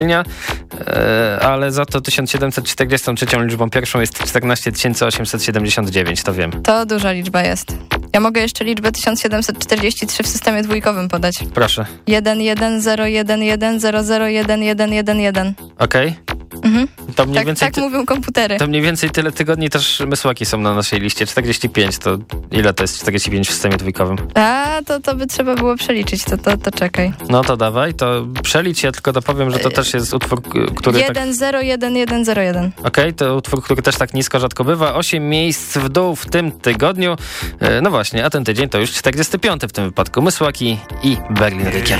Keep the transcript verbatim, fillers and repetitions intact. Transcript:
ale za to tysiąc siedemset czterdziestą trzecią liczbą pierwszą jest czternaście tysięcy osiemset siedemdziesiąt dziewięć, to wiem. To duża liczba jest. Ja mogę jeszcze liczbę tysiąc siedemset czterdzieści trzy w systemie dwójkowym podać. Proszę. jeden jeden zero jeden jeden zero zero jeden jeden jeden jeden. Okej. Mhm. To mniej tak, więcej tak mówią komputery. To mniej więcej tyle tygodni też mysłaki są na naszej liście. czterdzieści pięć, to ile to jest czterdzieści pięć w systemie dwójkowym? A, to, to by trzeba było przeliczyć, to, to, to czekaj. No to dawaj, to przelicz, ja tylko dopowiem, że to też jest utwór, który... jeden zero jeden jeden zero jeden. Okej, okay, to utwór, który też tak nisko rzadko bywa. osiem miejsc w dół w tym tygodniu. No właśnie, a ten tydzień to już czterdziesty piąty w tym wypadku. Mysłaki i Berlin Weekend.